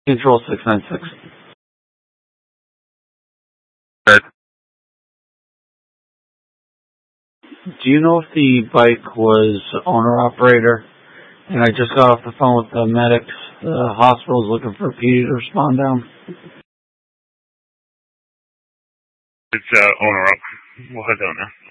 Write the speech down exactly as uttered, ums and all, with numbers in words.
Control six nine six. Good. Do you know if the bike was owner-operator? And I just got off the phone with the medics. The hospital's looking for P D to respond down. It's uh, owner up. We'll head down there.